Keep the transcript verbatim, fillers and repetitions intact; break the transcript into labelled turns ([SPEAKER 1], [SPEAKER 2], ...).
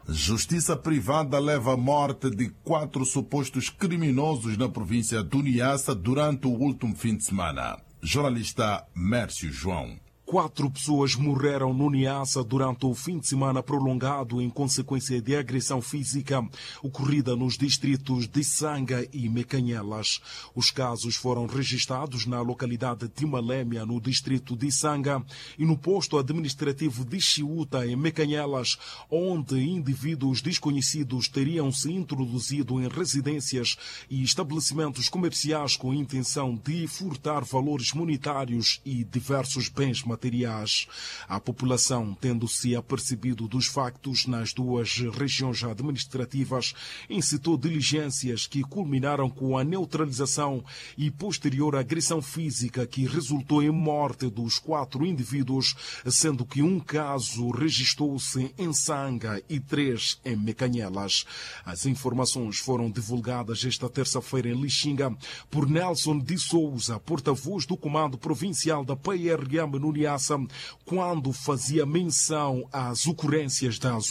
[SPEAKER 1] Justiça privada leva à morte de quatro supostos criminosos na província de Niassa durante o último fim de semana. Jornalista Mércio João.
[SPEAKER 2] Quatro pessoas morreram no Niassa durante o fim de semana prolongado em consequência de agressão física ocorrida nos distritos de Sanga e Mecanhelas. Os casos foram registrados na localidade de Malémia, no distrito de Sanga, e no posto administrativo de Chiuta, em Mecanhelas, onde indivíduos desconhecidos teriam se introduzido em residências e estabelecimentos comerciais com a intenção de furtar valores monetários e diversos bens materiais. Materiais. A população, tendo-se apercebido dos factos nas duas regiões administrativas, incitou diligências que culminaram com a neutralização e posterior agressão física que resultou em morte dos quatro indivíduos, sendo que um caso registrou-se em Sanga e três em Mecanhelas. As informações foram divulgadas esta terça-feira em Lixinga por Nelson de Souza, porta-voz do Comando Provincial da P R M no Niassa, quando fazia menção às ocorrências das